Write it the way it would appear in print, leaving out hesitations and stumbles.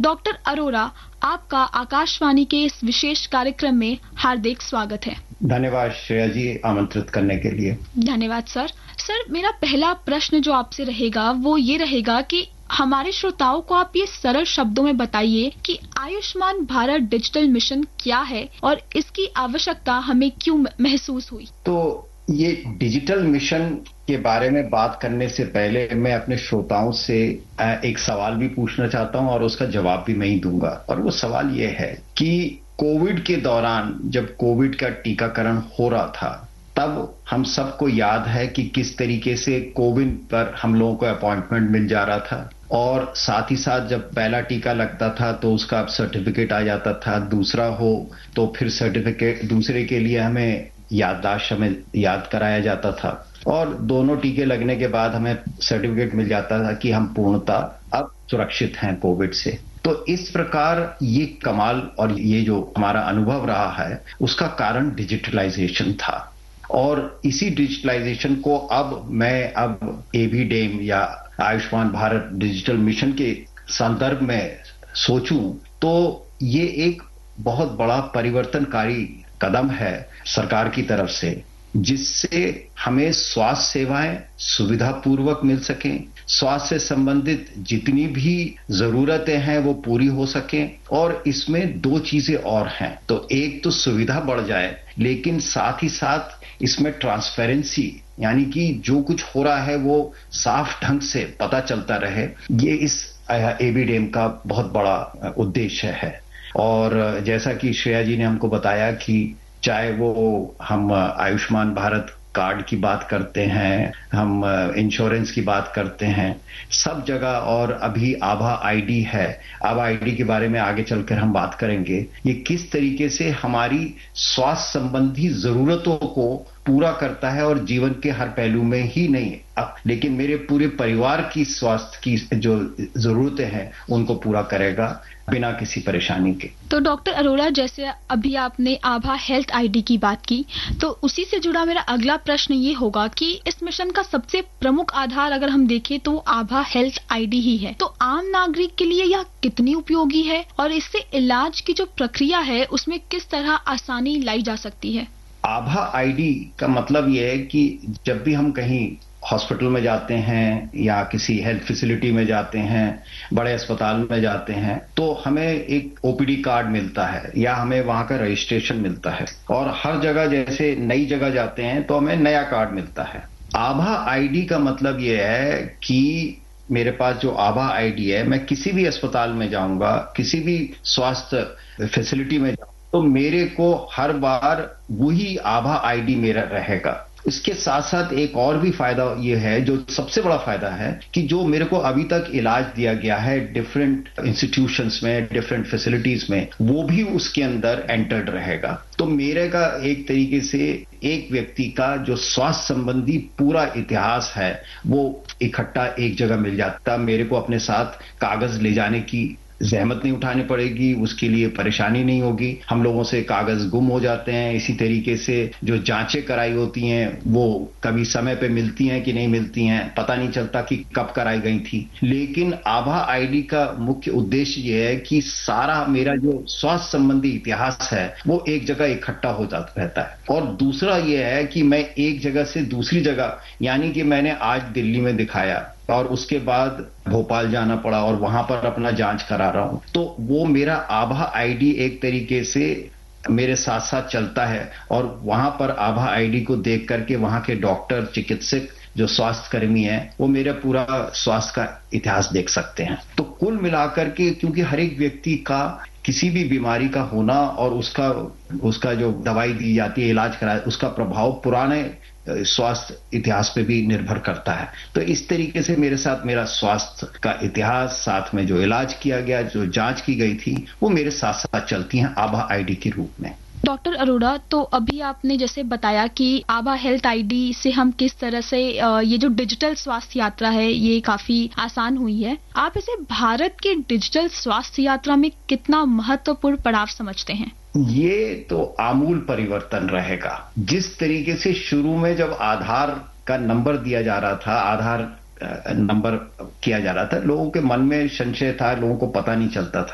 Doctor Arora, आपका आकाशवाणी के इस विशेष कार्यक्रम में हार्दिक स्वागत है। धन्यवाद श्रेया जी, आमंत्रित करने के लिए। धन्यवाद सर। मेरा पहला प्रश्न जो आपसे रहेगा वो ये रहेगा कि हमारे श्रोताओं को आप ये सरल शब्दों में बताइए कि आयुष्मान भारत डिजिटल मिशन क्या है और इसकी आवश्यकता हमें क्यों महसूस हुई। तो ये डिजिटल मिशन के बारे में बात करने से पहले मैं अपने श्रोताओं से एक सवाल भी पूछना चाहता हूं और उसका जवाब भी मैं ही दूंगा। और वो सवाल ये है कि कोविड के दौरान जब कोविड का टीकाकरण हो रहा था तब हम सबको याद है कि किस तरीके से कोविन पर हम लोगों को अपॉइंटमेंट मिल जा रहा था और साथ ही साथ जब पहला टीका लगता था तो उसका सर्टिफिकेट आ जाता था, दूसरा हो तो फिर सर्टिफिकेट, दूसरे के लिए हमें याददाश्त हमें याद कराया जाता था और दोनों टीके लगने के बाद हमें सर्टिफिकेट मिल जाता था कि हम पूर्णतः अब सुरक्षित हैं कोविड से। तो इस प्रकार ये कमाल और ये जो हमारा अनुभव रहा है उसका कारण डिजिटलाइजेशन था और इसी डिजिटलाइजेशन को मैं एबीडेम या आयुष्मान भारत डिजिटल मिशन के संदर्भ में सोचूं तो ये एक बहुत बड़ा परिवर्तनकारी कदम है सरकार की तरफ से, जिससे हमें स्वास्थ्य सेवाएं सुविधापूर्वक मिल सकें, स्वास्थ्य से संबंधित जितनी भी जरूरतें हैं वो पूरी हो सकें। और इसमें दो चीजें और हैं, तो एक तो सुविधा बढ़ जाए लेकिन साथ ही साथ इसमें ट्रांसपेरेंसी यानी कि जो कुछ हो रहा है वो साफ ढंग से पता चलता रहे, ये इस एबीडेम का बहुत बड़ा उद्देश्य है। और जैसा कि श्रेया जी ने हमको बताया कि चाहे वो हम आयुष्मान भारत कार्ड की बात करते हैं, हम इंश्योरेंस की बात करते हैं, सब जगह, और अभी आभा आईडी है, आभा आईडी के बारे में आगे चलकर हम बात करेंगे, ये किस तरीके से हमारी स्वास्थ्य संबंधी जरूरतों को पूरा करता है और जीवन के हर पहलू में ही नहीं लेकिन मेरे पूरे परिवार की स्वास्थ्य की जो जरूरतें हैं उनको पूरा करेगा बिना किसी परेशानी के। तो डॉक्टर अरोड़ा, जैसे अभी आपने आभा हेल्थ आईडी की बात की, तो उसी से जुड़ा मेरा अगला प्रश्न ये होगा कि इस मिशन का सबसे प्रमुख आधार अगर हम देखें तो आभा हेल्थ आईडी ही है, तो आम नागरिक के लिए यह कितनी उपयोगी है और इससे इलाज की जो प्रक्रिया है उसमें किस तरह आसानी लाई जा सकती है। आभा आईडी का मतलब यह है कि जब भी हम कहीं हॉस्पिटल में जाते हैं या किसी हेल्थ फैसिलिटी में जाते हैं, बड़े अस्पताल में जाते हैं, तो हमें एक ओपीडी कार्ड मिलता है या हमें वहां का रजिस्ट्रेशन मिलता है और हर जगह जैसे नई जगह जाते हैं तो हमें नया कार्ड मिलता है। आभा आईडी का मतलब यह है कि मेरे पास जो आभा आईडी है, मैं किसी भी अस्पताल में जाऊंगा, किसी भी स्वास्थ्य फैसिलिटी में जाऊंगा तो मेरे को हर बार वही आभा आईडी मेरा रहेगा। इसके साथ साथ एक और भी फायदा ये है, जो सबसे बड़ा फायदा है, कि जो मेरे को अभी तक इलाज दिया गया है डिफरेंट इंस्टीट्यूशंस में, डिफरेंट फैसिलिटीज में, वो भी उसके अंदर एंटर्ड रहेगा। तो मेरे का एक तरीके से एक व्यक्ति का जो स्वास्थ्य संबंधी पूरा इतिहास है वो इकट्ठा एक जगह मिल जाता। मेरे को अपने साथ कागज ले जाने की जहमत नहीं उठानी पड़ेगी, उसके लिए परेशानी नहीं होगी। हम लोगों से कागज गुम हो जाते हैं, इसी तरीके से जो जांचें कराई होती हैं वो कभी समय पे मिलती हैं कि नहीं मिलती हैं, पता नहीं चलता कि कब कराई गई थी। लेकिन आभा आईडी का मुख्य उद्देश्य ये है कि सारा मेरा जो स्वास्थ्य संबंधी इतिहास है वो एक जगह इकट्ठा हो जाता रहता है। और दूसरा ये है कि मैं एक जगह से दूसरी जगह, यानी कि मैंने आज दिल्ली में दिखाया और उसके बाद भोपाल जाना पड़ा और वहां पर अपना जांच करा रहा हूं, तो वो मेरा आभा आईडी एक तरीके से मेरे साथ साथ चलता है और वहां पर आभा आईडी को देख करके वहां के डॉक्टर, चिकित्सक, जो स्वास्थ्य कर्मी है, वो मेरा पूरा स्वास्थ्य का इतिहास देख सकते हैं। तो कुल मिलाकर के, क्योंकि हर एक व्यक्ति का किसी भी बीमारी का होना और उसका जो दवाई दी जाती है, इलाज कराया, उसका प्रभाव पुराने स्वास्थ्य इतिहास पे भी निर्भर करता है। तो इस तरीके से मेरे साथ मेरा स्वास्थ्य का इतिहास, साथ में जो इलाज किया गया, जो जांच की गई थी, वो मेरे साथ साथ चलती हैं आभा आईडी के रूप में। डॉक्टर अरोड़ा, तो अभी आपने जैसे बताया कि आभा हेल्थ आईडी से हम किस तरह से ये जो डिजिटल स्वास्थ्य यात्रा है ये काफी आसान हुई है। आप इसे भारत की डिजिटल स्वास्थ्य यात्रा में कितना महत्वपूर्ण पड़ाव समझते हैं? ये तो आमूल परिवर्तन रहेगा। जिस तरीके से शुरू में जब आधार का नंबर दिया जा रहा था, आधार नंबर किया जा रहा था, लोगों के मन में संशय था, लोगों को पता नहीं चलता था।